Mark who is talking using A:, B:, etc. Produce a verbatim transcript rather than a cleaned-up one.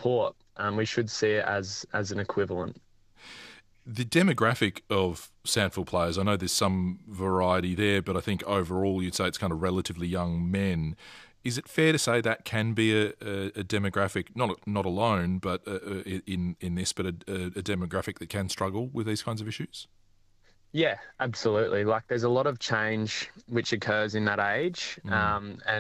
A: support, um, we should see it as as an equivalent.
B: The demographic of Sandford players, I know there's some variety there, but I think overall you'd say it's kind of relatively young men. Is it fair to say that can be a, a, a demographic, not not alone, but uh, in in this, but a, a demographic that can struggle with these kinds of issues?
A: Yeah, absolutely. Like there's a lot of change which occurs in that age,
B: Mm.
A: um, and